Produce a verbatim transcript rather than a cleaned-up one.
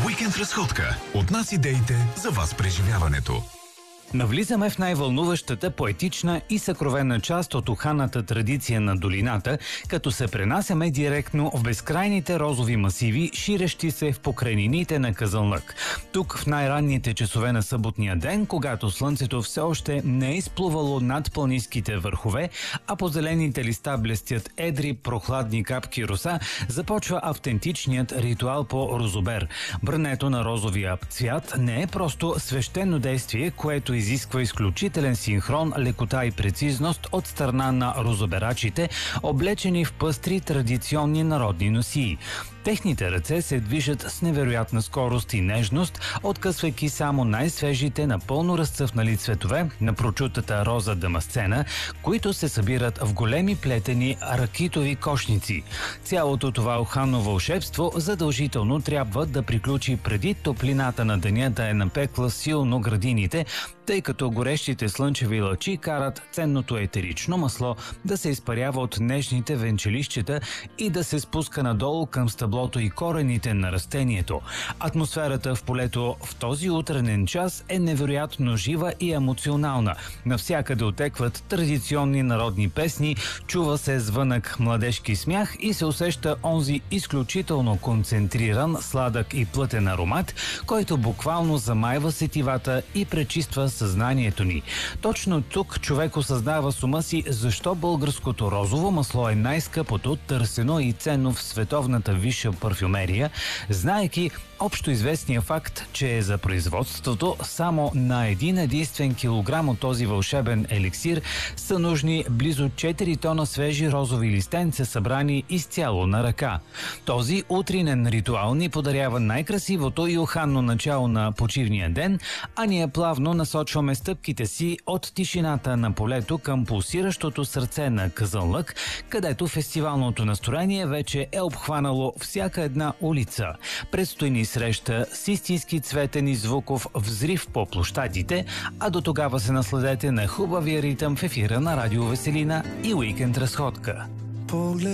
Уикенд разходка. От нас идеите за вас преживяването. Навлизаме в най-вълнуващата, поетична и съкровена част от уханната традиция на долината, като се пренасяме директно в безкрайните розови масиви, ширещи се в покрайнините на Казанлък. Тук в най-ранните часове на съботния ден, когато слънцето все още не е изплувало над планинските върхове, а по зелените листа блестят едри, прохладни капки роса, започва автентичният ритуал по розобер. Брането на розовия цвят не е просто свещено действие, което изисква изключителен синхрон, лекота и прецизност от страна на розоберачите, облечени в пъстри традиционни народни носии. Техните ръце се движат с невероятна скорост и нежност, откъсвайки само най-свежите, напълно разцъфнали цветове на прочутата роза дамасцена, които се събират в големи плетени ракитови кошници. Цялото това уханно вълшебство задължително трябва да приключи преди топлината на деня да е напекла силно градините, тъй като горещите слънчеви лъчи карат ценното етерично масло да се изпарява от нежните венчелищета и да се спуска надолу към стъблото и корените на растението. Атмосферата в полето в този утренен час е невероятно жива и емоционална. Навсякъде отекват традиционни народни песни, чува се звънък младежки смях и се усеща онзи изключително концентриран, сладък и плътен аромат, който буквално замайва сетивата и пречиства съзнанието ни. Точно тук човек осъзнава с ума си защо българското розово масло е най-скъпото, търсено и ценно в световната висша парфюмерия, знаейки общо известния факт, че за производството само на един единствен килограм от този вълшебен еликсир са нужни близо четири тона свежи розови листенца, събрани изцяло на ръка. Този утринен ритуал ни подарява най-красивото и уханно начало на почивния ден, а ние плавно насочваме стъпките си от тишината на полето към пулсиращото сърце на Казанлък, където фестивалното настроение вече е обхванало всяка една улица. Предстои ни среща с истински цветен и звуков взрив по площадите, а до тогава се насладете на хубавия ритъм в ефира на Радио Веселина и Уикенд разходка.